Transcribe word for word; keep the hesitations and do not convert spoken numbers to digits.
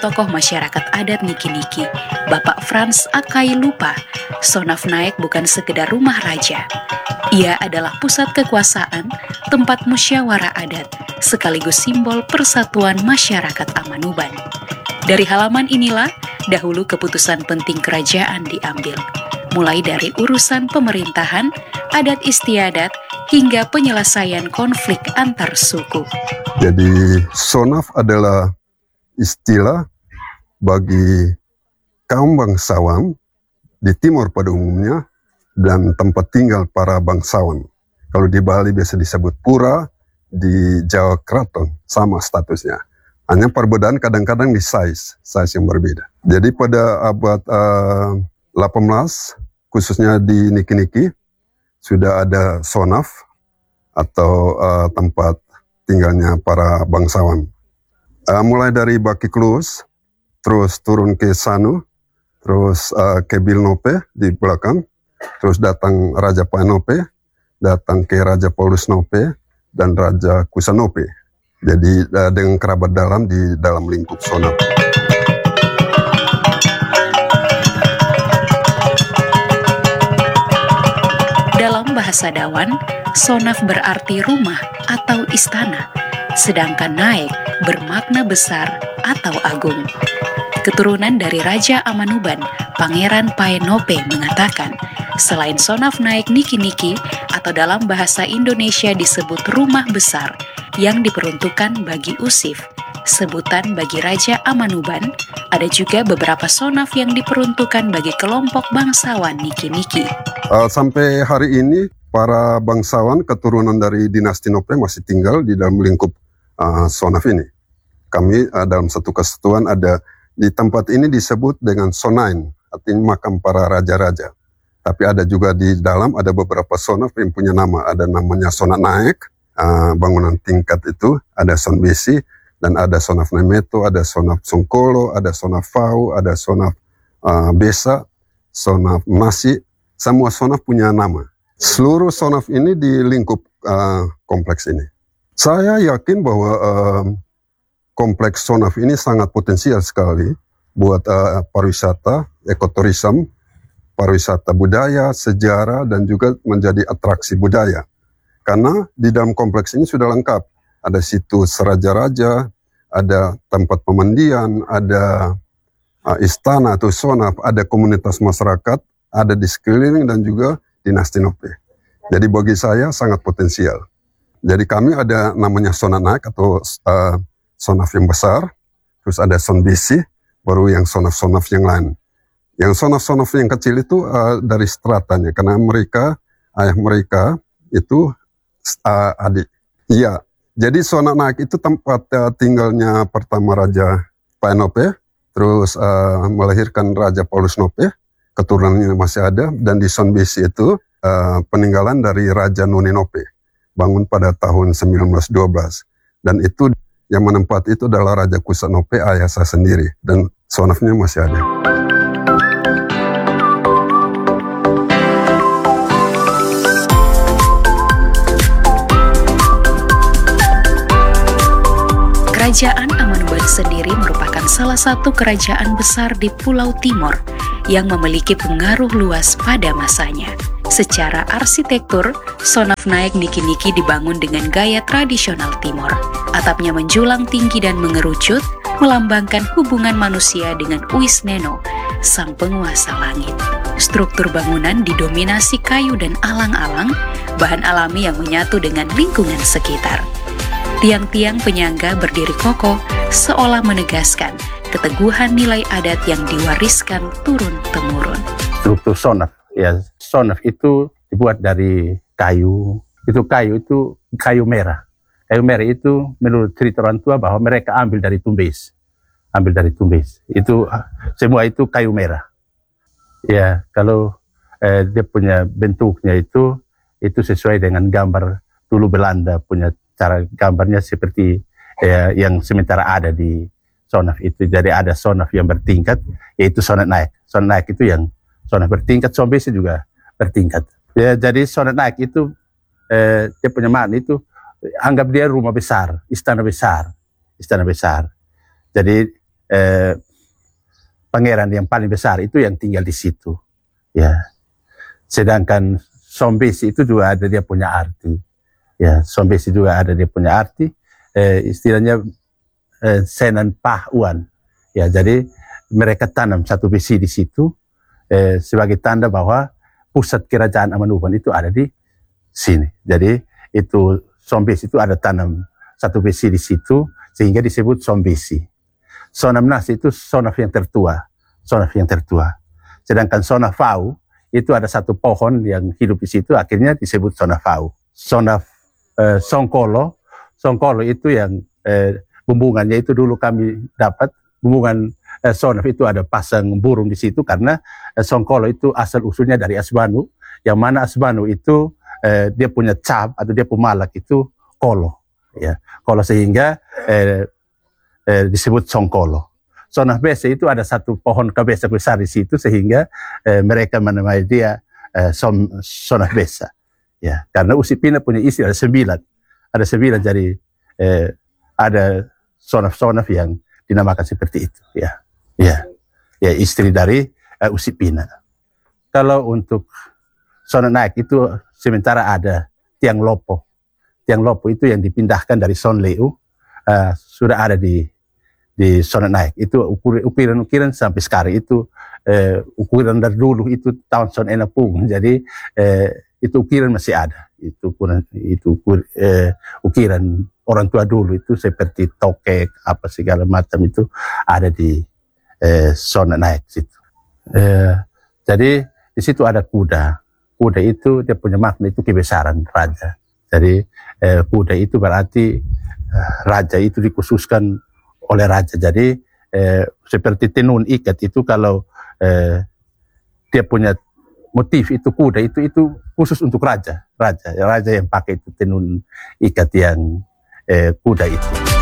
tokoh masyarakat adat Niki-Niki, Bapak Frans Akai lupa, Sonaf Naik bukan sekedar rumah raja. Ia adalah pusat kekuasaan, tempat musyawarah adat, sekaligus simbol persatuan masyarakat Amanuban. Dari halaman inilah, dahulu keputusan penting kerajaan diambil, mulai dari urusan pemerintahan, adat istiadat, hingga penyelesaian konflik antar suku. Jadi Sonaf adalah istilah bagi kaum bangsawan di timur pada umumnya dan tempat tinggal para bangsawan. Kalau di Bali biasa disebut pura, di Jawa Keraton sama statusnya. Hanya perbedaan kadang-kadang di size, size yang berbeda. Jadi pada abad uh, delapan belas, khususnya di Niki-Niki, sudah ada Sonaf atau uh, tempat tinggalnya para bangsawan. Uh, mulai dari Baki Klus, terus turun ke Sanu, terus uh, ke Bilnope di belakang, terus datang Raja Paenope, datang ke Raja Paulus Nope, dan Raja Kusanope. Jadi uh, dengan kerabat dalam di dalam lingkup Sonaf. Dalam bahasa Dawan, Sonaf berarti rumah atau istana, sedangkan Naik bermakna besar atau agung. Keturunan dari Raja Amanuban, Pangeran Paenope mengatakan, selain Sonaf Naik Niki-Niki atau dalam bahasa Indonesia disebut rumah besar yang diperuntukkan bagi Usif, sebutan bagi Raja Amanuban, ada juga beberapa Sonaf yang diperuntukkan bagi kelompok bangsawan Niki-Niki. Uh, sampai hari ini, para bangsawan keturunan dari dinasti Nope masih tinggal di dalam lingkup uh, Sonaf ini. Kami uh, dalam satu kesatuan ada di tempat ini disebut dengan Sonain, artinya makam para raja-raja. Tapi ada juga di dalam ada beberapa Sonaf yang punya nama. Ada namanya Sonat Naik, uh, bangunan tingkat itu, ada Son Besi, dan ada Sonaf Nemeto, ada Sonaf Songkolo, ada Sonaf Fau, ada Sonaf uh, Besa, Sonaf Nasi. Semua Sonaf punya nama. Seluruh Sonaf ini di lingkup uh, kompleks ini. Saya yakin bahwa uh, kompleks Sonaf ini sangat potensial sekali buat uh, pariwisata, ekoturism, pariwisata budaya, sejarah, dan juga menjadi atraksi budaya. Karena di dalam kompleks ini sudah lengkap. Ada situs raja-raja, ada tempat pemandian, ada uh, istana atau Sonaf, ada komunitas masyarakat, ada di sekeliling dan juga dinasti Nope. Jadi bagi saya sangat potensial. Jadi kami ada namanya Sonat Naik atau uh, Sonaf yang besar, terus ada Son Besi, baru yang Sonaf-Sonaf yang lain. Yang Sonaf-Sonaf yang kecil itu uh, dari stratanya, karena mereka, ayah mereka itu uh, adik. Iya, jadi Sonat Naik itu tempat uh, tinggalnya pertama Raja Paenope, terus uh, melahirkan Raja Paulus Nope, keturunannya masih ada, dan di Son Besi itu uh, peninggalan dari Raja Noni Nope, bangun pada tahun sembilan belas dua belas. Dan itu yang menempat itu adalah Raja Kusanope, ayah saya sendiri, dan Sonafnya masih ada. Kerajaan Amanuban sendiri merupakan salah satu kerajaan besar di Pulau Timor yang memiliki pengaruh luas pada masanya. Secara arsitektur, Sonaf Naik Niki-Niki dibangun dengan gaya tradisional Timor. Atapnya menjulang tinggi dan mengerucut, melambangkan hubungan manusia dengan Uisneno, sang penguasa langit. Struktur bangunan didominasi kayu dan alang-alang, bahan alami yang menyatu dengan lingkungan sekitar. Tiang-tiang penyangga berdiri kokoh, seolah menegaskan keteguhan nilai adat yang diwariskan turun-temurun. Struktur Sonaf, ya Sonaf itu dibuat dari kayu. Itu kayu itu kayu merah. Kayu merah itu menurut cerita orang tua bahwa mereka ambil dari Tumbes, ambil dari Tumbes. Itu semua itu kayu merah. Ya kalau eh, dia punya bentuknya itu itu sesuai dengan gambar dulu Belanda punya cara gambarnya seperti eh, yang sementara ada di Sonaf itu. Jadi ada Sonaf yang bertingkat, yaitu Sonat Naik. Sonat Naik itu yang Sonaf bertingkat, Son Besi juga bertingkat. Ya, jadi Sonat Naik itu eh, dia punya makna itu anggap dia rumah besar, istana besar, istana besar. Jadi eh, pangeran yang paling besar itu yang tinggal di situ. Ya, sedangkan Sombesi itu juga ada dia punya arti. Ya, Sombesi juga ada dia punya arti. Eh, istilahnya eh, Senan Pahuan. Ya, jadi mereka tanam satu besi di situ eh, sebagai tanda bahwa pusat kerajaan Amanuban itu ada di sini. Jadi itu Sombesi itu ada tanam satu besi di situ sehingga disebut Sombesi. Sonaf Nasi itu sonaf yang tertua, sonaf yang tertua. Sedangkan sonaf Fau itu ada satu pohon yang hidup di situ, akhirnya disebut sonaf Fau. Sonaf eh, Songkolo, Songkolo itu yang eh, bumbungannya itu dulu kami dapat bumbungan eh, sonaf itu ada pasang burung di situ karena eh, Songkolo itu asal usulnya dari Asbanu, yang mana Asbanu itu eh, dia punya cap atau dia punya malak itu kolo, ya kolo sehingga eh, Eh, disebut Songkolo. Sonaf Besa itu ada satu pohon kabesa besar di situ sehingga eh, mereka menamai dia eh, som, Sonaf Besa. Ya, karena Usipina punya istri ada sembilan, ada sembilan jadi eh, ada sonaf-sonaf yang dinamakan seperti itu. Ya, ya, ya istri dari uh, Usipina. Kalau untuk Sonaf Naik itu sementara ada Tiang Lopo. Tiang Lopo itu yang dipindahkan dari Son Leu uh, sudah ada di di Sonaf Naik. Itu ukiran-ukiran sampai sekarang itu eh, ukuran dari dulu itu tahun Son Enapung. Jadi eh, itu ukiran masih ada. Itu ukuran itu ukur, eh, ukiran orang tua dulu itu seperti tokek apa segala macam itu ada di eh, Sonaf Naik situ. Eh, jadi di situ ada kuda. Kuda itu dia punya makna itu kebesaran raja. Jadi eh, kuda itu berarti eh, raja itu dikhususkan oleh raja. Jadi eh, seperti tenun ikat itu kalau eh, dia punya motif itu kuda itu itu khusus untuk raja, raja, raja yang pakai itu tenun ikat yang eh, kuda itu.